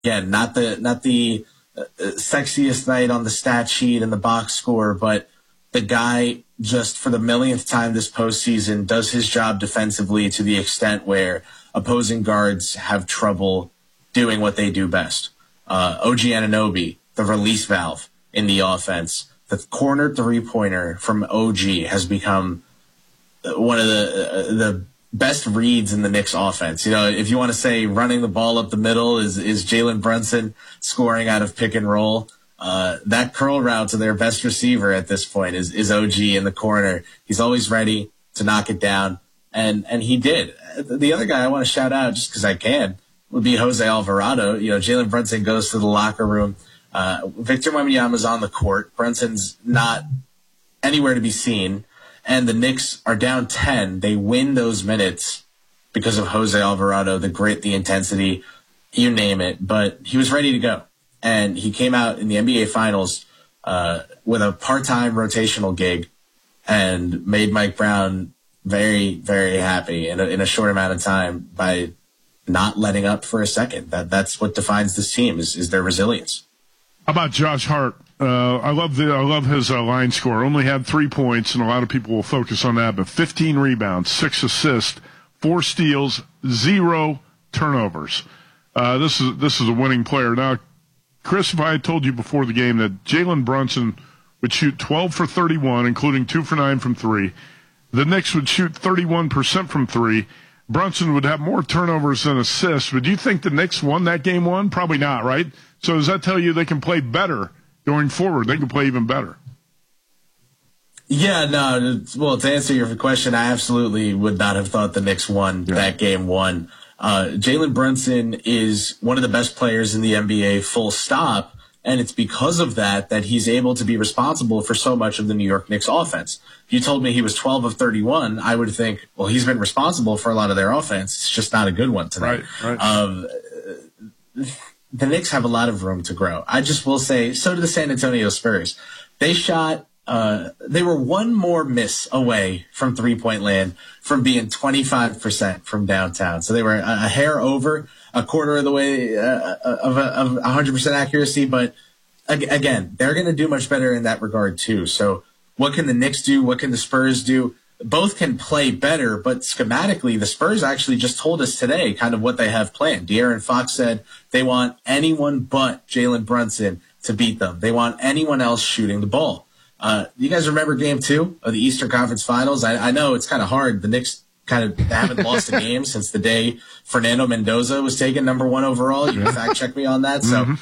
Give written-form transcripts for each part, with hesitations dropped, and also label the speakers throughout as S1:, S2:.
S1: again, not the sexiest night on the stat sheet and the box score, but the guy just for the millionth time this postseason does his job defensively to the extent where opposing guards have trouble doing what they do best. OG Anunoby, the release valve in the offense, the corner three-pointer from OG has become one of the best reads in the Knicks offense. You know, if you want to say running the ball up the middle is Jalen Brunson scoring out of pick and roll. That curl route to their best receiver at this point is OG in the corner. He's always ready to knock it down. And he did. The other guy I want to shout out just because I can would be Jose Alvarado. You know, Jalen Brunson goes to the locker room. Victor Wembanyama's on the court. Brunson's not anywhere to be seen. And the Knicks are down 10. They win those minutes because of Jose Alvarado, the grit, the intensity, you name it. But he was ready to go. And he came out in the NBA Finals with a part-time rotational gig and made Mike Brown very, very happy in a short amount of time by not letting up for a second. That's what defines this team is their resilience.
S2: How about Josh Hart? I love his line score. Only had 3 points, and a lot of people will focus on that. But 15 rebounds, 6 assists, 4 steals, 0 turnovers. This is a winning player. Now, Chris, if I had told you before the game that Jalen Brunson would shoot 12 for 31, including 2 for 9 from 3, the Knicks would shoot 31% from 3. Brunson would have more turnovers than assists. But do you think the Knicks won that game one? Probably not, right? So does that tell you they can play better going forward? They can play even better.
S1: Yeah, no. Well, to answer your question, I absolutely would not have thought the Knicks won that game one. Jalen Brunson is one of the best players in the NBA, full stop. And it's because of that he's able to be responsible for so much of the New York Knicks offense. If you told me he was 12 of 31, I would think, well, he's been responsible for a lot of their offense. It's just not a good one tonight.
S2: Right.
S1: The Knicks have a lot of room to grow. I just will say, so do the San Antonio Spurs. They were one more miss away from three-point land from being 25% from downtown. So they were a hair over, a quarter of the way of 100% accuracy. But again, they're going to do much better in that regard too. So what can the Knicks do? What can the Spurs do? Both can play better, but schematically, the Spurs actually just told us today kind of what they have planned. De'Aaron Fox said they want anyone but Jalen Brunson to beat them. They want anyone else shooting the ball. You guys remember Game 2 of the Eastern Conference Finals? I know it's kind of hard. The Knicks kind of haven't lost a game since the day Fernando Mendoza was taken number 1 overall. You can fact check me on that. So,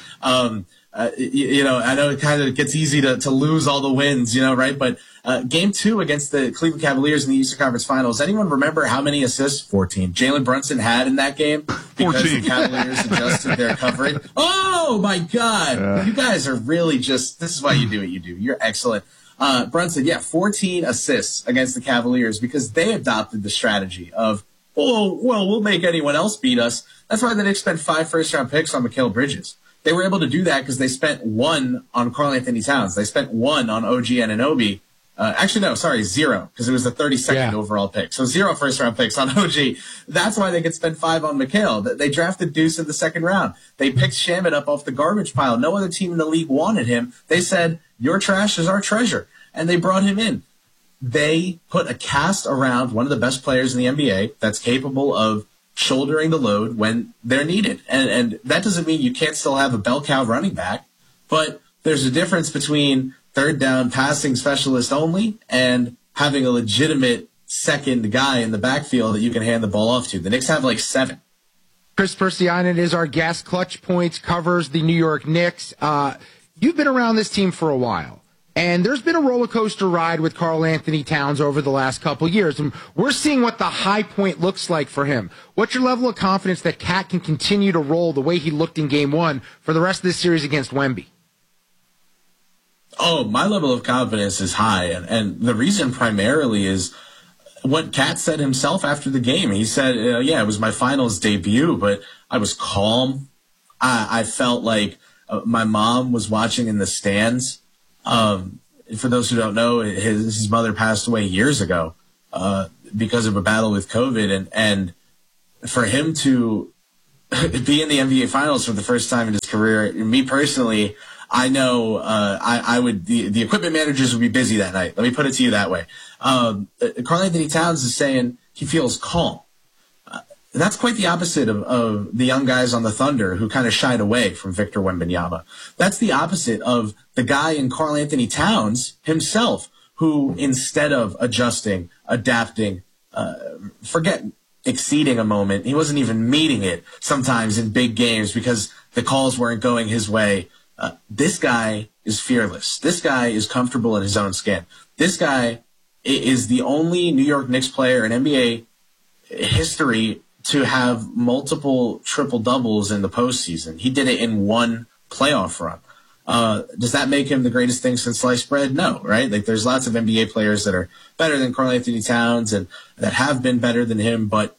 S1: I know it kind of gets easy to lose all the wins, right? But Game 2 against the Cleveland Cavaliers in the Eastern Conference Finals, anyone remember how many assists? 14. Jalen Brunson had in that game because 14. The Cavaliers adjusted their coverage. Oh, my God. You guys are really this is why you do what you do. You're excellent. Brunson, 14 assists against the Cavaliers because they adopted the strategy of, we'll make anyone else beat us. That's why the Knicks spent 5 first-round picks on Mikal Bridges. They were able to do that because they spent 1 on Karl-Anthony Towns. They spent 1 on OG Anunoby. 0, because it was the 32nd overall pick. So 0 first-round picks on OG. That's why they could spend 5 on Mikal. They drafted Deuce in the second round. They picked Shamet up off the garbage pile. No other team in the league wanted him. They said, your trash is our treasure. And they brought him in. They put a cast around one of the best players in the NBA that's capable of shouldering the load when they're needed. And that doesn't mean you can't still have a bell cow running back, but there's a difference between third down passing specialist only and having a legitimate second guy in the backfield that you can hand the ball off to. The Knicks have 7.
S3: Chris Persianen is our guest. Clutch Points covers the New York Knicks. You've been around this team for a while, and there's been a roller coaster ride with Karl-Anthony Towns over the last couple of years, and we're seeing what the high point looks like for him. What's your level of confidence that Cat can continue to roll the way he looked in Game 1 for the rest of this series against Wemby?
S1: Oh, my level of confidence is high, and the reason primarily is what Cat said himself after the game. He said, it was my finals debut, but I was calm. I felt like my mom was watching in the stands. For those who don't know, his mother passed away years ago because of a battle with COVID, and for him to be in the NBA Finals for the first time in his career. Me personally, I know I would the equipment managers would be busy that night. Let me put it to you that way. Karl-Anthony Towns is saying he feels calm. That's quite the opposite of the young guys on the Thunder who kind of shied away from Victor Wembanyama. That's the opposite of the guy in Karl-Anthony Towns himself, who instead of adjusting, adapting, forget exceeding a moment, he wasn't even meeting it sometimes in big games because the calls weren't going his way. This guy is fearless. This guy is comfortable in his own skin. This guy is the only New York Knicks player in NBA history to have multiple triple-doubles in the postseason. He did it in one playoff run. Does that make him the greatest thing since sliced bread? No, right? Like, there's lots of NBA players that are better than Karl-Anthony Towns and that have been better than him, but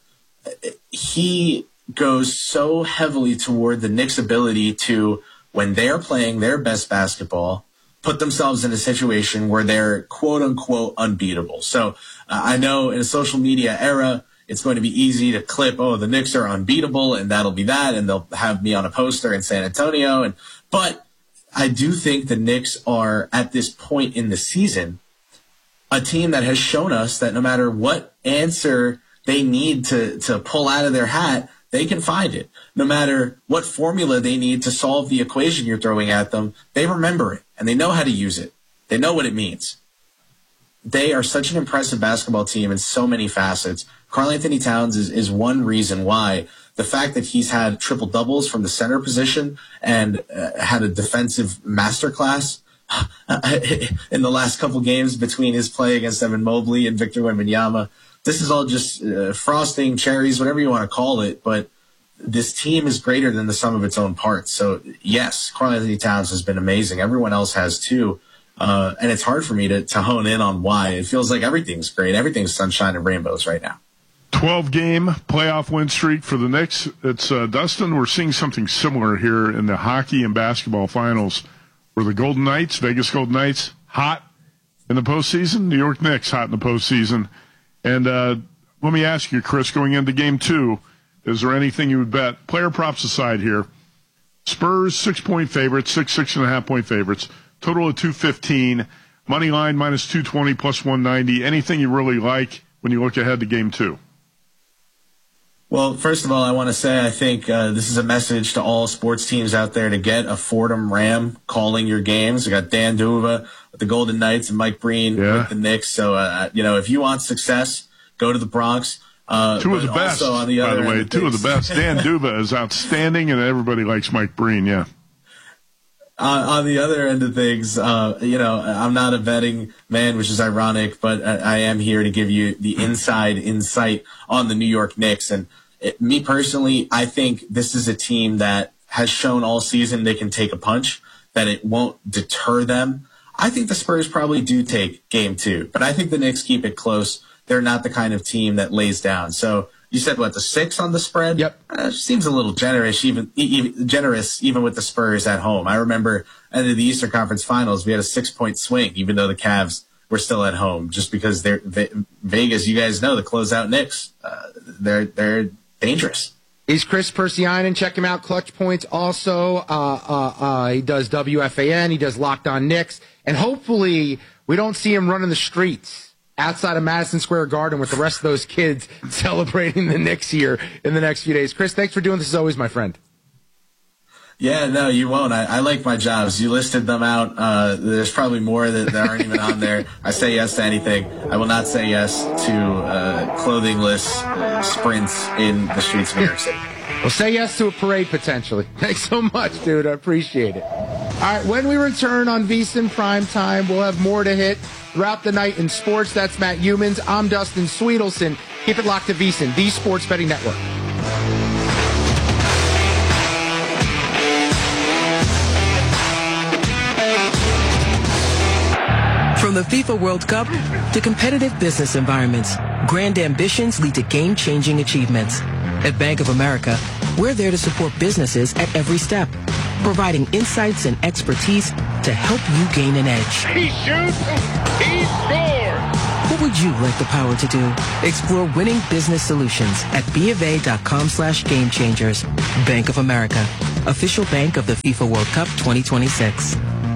S1: he goes so heavily toward the Knicks' ability to, when they're playing their best basketball, put themselves in a situation where they're quote-unquote unbeatable. So I know in a social media era, it's going to be easy to clip, oh, the Knicks are unbeatable, and that'll be that, and they'll have me on a poster in San Antonio. But I do think the Knicks are, at this point in the season, a team that has shown us that no matter what answer they need to pull out of their hat, they can find it. No matter what formula they need to solve the equation you're throwing at them, they remember it, and they know how to use it. They know what it means. They are such an impressive basketball team in so many facets. Karl-Anthony Towns is one reason why. The fact that he's had triple-doubles from the center position and had a defensive masterclass in the last couple games between his play against Evan Mobley and Victor Wembanyama. This is all just frosting, cherries, whatever you want to call it, but this team is greater than the sum of its own parts. So, yes, Karl-Anthony Towns has been amazing. Everyone else has too. And it's hard for me to hone in on why. It feels like everything's great. Everything's sunshine and rainbows right now.
S2: 12-game playoff win streak for the Knicks. It's Dustin, we're seeing something similar here in the hockey and basketball finals where the Golden Knights, Vegas Golden Knights, hot in the postseason. New York Knicks, hot in the postseason. And let me ask you, Chris, going into Game 2, is there anything you would bet? Player props aside here. Spurs, 6-point favorites, 6.5-point favorites. Total of 215. Money line minus 220 plus 190. Anything you really like when you look ahead to Game 2?
S1: Well, first of all, I want to say I think this is a message to all sports teams out there to get a Fordham Ram calling your games. We got Dan Duva with the Golden Knights and Mike Breen with the Knicks. So, if you want success, go to the Bronx.
S2: Two of the best, by the way. Two of the best. Dan Duva is outstanding, and everybody likes Mike Breen, yeah.
S1: On the other end of things, I'm not a betting man, which is ironic, but I am here to give you the inside insight on the New York Knicks. And me personally, I think this is a team that has shown all season they can take a punch, that it won't deter them. I think the Spurs probably do take Game 2, but I think the Knicks keep it close. They're not the kind of team that lays down. So you said, the 6 on the spread?
S3: Yep.
S1: Seems a little generous, even with the Spurs at home. I remember end of the Eastern Conference Finals, we had a 6-point swing, even though the Cavs were still at home, just because they're Vegas. You guys know the closeout Knicks. They're dangerous.
S3: He's Chris Persianen. Check him out. Clutch Points also. He does WFAN. He does Locked On Knicks. And hopefully we don't see him running the streets outside of Madison Square Garden with the rest of those kids celebrating the Knicks here in the next few days. Chris, thanks for doing this as always, my friend.
S1: Yeah, no, you won't. I like my jobs. You listed them out. There's probably more that aren't even on there. I say yes to anything. I will not say yes to clothingless sprints in the streets of New York City.
S3: Well, say yes to a parade, potentially. Thanks so much, dude. I appreciate it. All right, when we return on VSiN Primetime, we'll have more to hit throughout the night in sports. That's Matt Humans. I'm Dustin Sweetelson. Keep it locked to VSiN, the Sports Betting Network.
S4: From the FIFA World Cup to competitive business environments, grand ambitions lead to game-changing achievements. At Bank of America, we're there to support businesses at every step, providing insights and expertise to help you gain an edge.
S5: He shoots, he scores!
S4: What would you like the power to do? Explore winning business solutions at BofA.com/gamechangers. Bank of America, official bank of the FIFA World Cup 2026.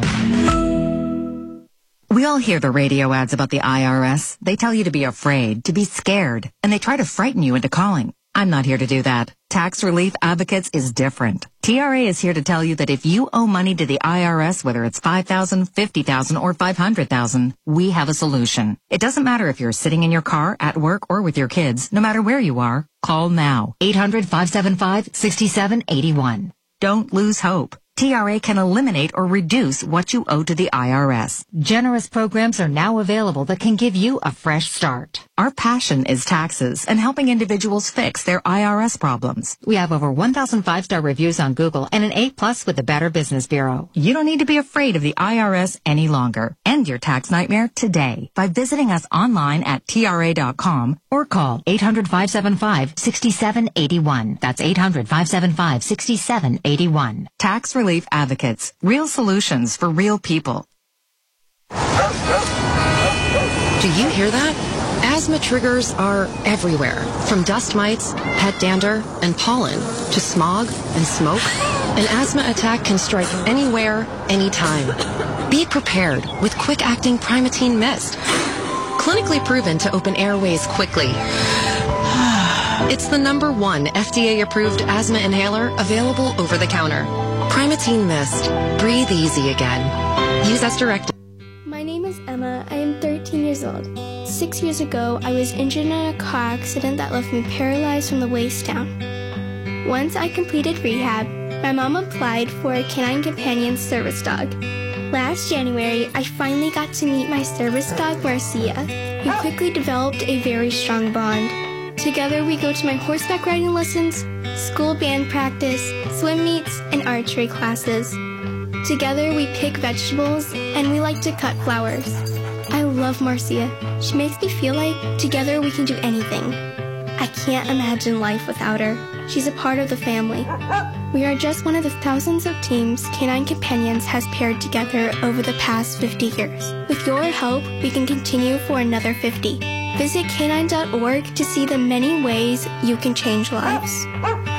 S5: We all hear the radio ads about the IRS. They tell you to be afraid, to be scared, and they try to frighten you into calling. I'm not here to do that. Tax Relief Advocates is different. TRA is here to tell you that if you owe money to the IRS, whether it's $5,000, $50,000, or $500,000, we have a solution. It doesn't matter if you're sitting in your car, at work, or with your kids. No matter where you are, call now. 800-575-6781. Don't lose hope. TRA can eliminate or reduce what you owe to the IRS. Generous programs are now available that can give you a fresh start. Our passion is taxes and helping individuals fix their IRS problems. We have over 1,000 5-star reviews on Google and an A+ with the Better Business Bureau. You don't need to be afraid of the IRS any longer. End your tax nightmare today by visiting us online at TRA.com or call 800-575-6781. That's 800-575-6781. Tax Relief Advocates. Real solutions for real people.
S6: Do you hear that? Asthma triggers are everywhere, from dust mites, pet dander, and pollen, to smog and smoke. An asthma attack can strike anywhere, anytime. Be prepared with quick-acting Primatene Mist. Clinically proven to open airways quickly. It's the #1 FDA-approved asthma inhaler available over the counter. Primatene Mist. Breathe easy again. Use as directed.
S7: My name is Emma. I am 13 years old. 6 years ago, I was injured in a car accident that left me paralyzed from the waist down. Once I completed rehab, my mom applied for a Canine Companion service dog. Last January, I finally got to meet my service dog, Marcia. We quickly developed a very strong bond. Together, we go to my horseback riding lessons, school band practice, swim meets, and archery classes. Together, we pick vegetables, and we like to cut flowers. I love Marcia. She makes me feel like together we can do anything. I can't imagine life without her. She's a part of the family. We are just one of the thousands of teams Canine Companions has paired together over the past 50 years. With your help, we can continue for another 50. Visit canine.org to see the many ways you can change lives.